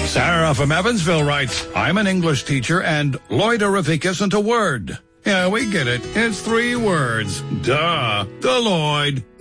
Sarah from Evansville writes, I'm an English teacher and loidorific isn't a word. Yeah, we get it. It's 3 words. Duh. Deloitte.